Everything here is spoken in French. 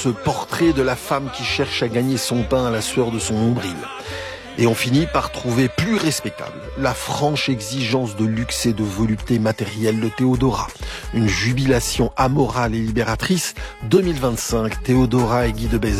Ce portrait de la femme qui cherche à gagner son pain à la sueur de son nombril. Et on finit par trouver plus respectable la franche exigence de luxe et de volupté matérielle de Théodora. Une jubilation amorale et libératrice. 2025, Théodora et Guy de Bézard.